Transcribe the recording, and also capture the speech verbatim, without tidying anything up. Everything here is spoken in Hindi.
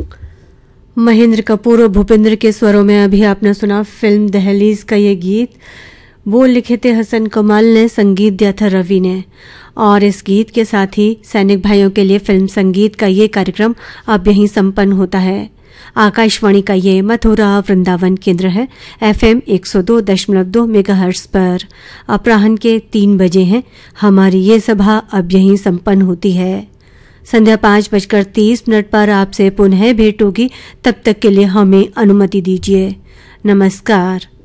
महेंद्र कपूर और भूपेंद्र के स्वरों में अभी आपने सुना फिल्म दहलीज का ये गीत। वो लिखे थे हसन कमाल ने, संगीत दिया था रवि ने। और इस गीत के साथ ही सैनिक भाइयों के लिए फिल्म संगीत का ये कार्यक्रम अब यहीं संपन्न होता है। आकाशवाणी का ये मथुरा वृंदावन केंद्र है, एफएम एक सौ दो दशमलव दो मेगाहर्ट्ज पर। अपराह्न के तीन बजे हैं। हमारी ये सभा अब यहीं संपन्न होती है। संध्या पाँच बजकर तीस मिनट पर आपसे पुनः भेंट होगी। तब तक के लिए हमें अनुमति दीजिए। नमस्कार।